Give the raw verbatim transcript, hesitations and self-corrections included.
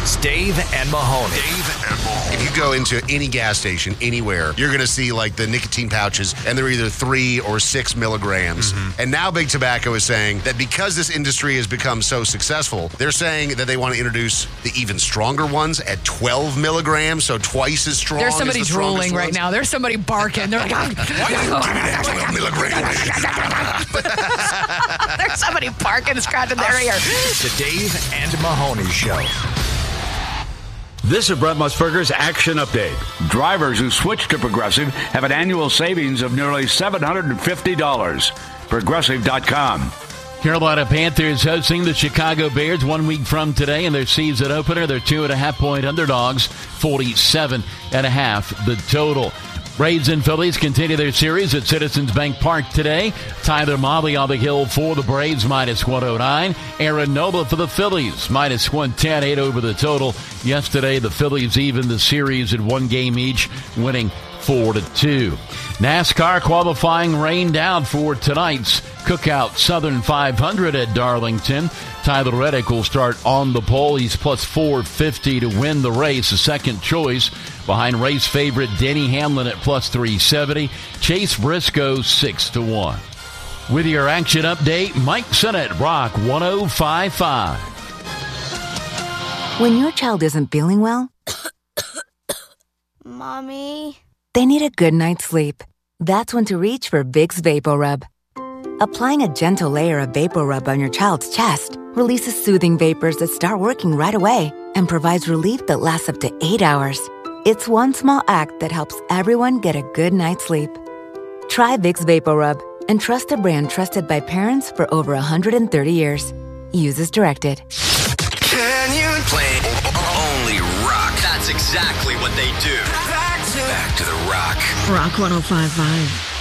It's Dave and Mahoney. Dave and Mahoney. If you go into any gas station anywhere, you're going to see like the nicotine pouches, and they're either three or six milligrams. Mm-hmm. And now Big Tobacco is saying that because this industry has become so successful, they're saying that they want to introduce the even stronger ones at twelve milligrams, so twice as strong. There's as somebody the drooling right ones. now. There's somebody barking. They're like, twelve milligrams. There's somebody barking, scratching their ear. The Dave and Mahoney Show. This is Brent Musburger's Action Update. Drivers who switch to Progressive have an annual savings of nearly seven hundred fifty dollars. Progressive dot com. Carolina Panthers hosting the Chicago Bears one week from today in their season opener. They're two and a half point underdogs, forty-seven and a half the total. Braves and Phillies continue their series at Citizens Bank Park today. Tyler Mahle on the hill for the Braves, minus one oh nine. Aaron Nola for the Phillies, minus one ten, eight over the total. Yesterday, the Phillies evened the series at one game each, winning four to two. NASCAR qualifying rained out for tonight's Cookout Southern five hundred at Darlington. Tyler Reddick will start on the pole. He's plus four fifty to win the race, a second choice behind race favorite Denny Hamlin at plus three seventy. Chase Briscoe six to one. With your action update, Mike Sennett, Rock one oh five point five. When your child isn't feeling well, Mommy, they need a good night's sleep. That's when to reach for Vicks VapoRub. Applying a gentle layer of VapoRub on your child's chest releases soothing vapors that start working right away and provides relief that lasts up to eight hours. It's one small act that helps everyone get a good night's sleep. Try Vicks VapoRub and trust a brand trusted by parents for over one hundred thirty years. Use as directed. Can you play only rock? That's exactly what they do. Back to, Back to the rock. Rock one oh five point five.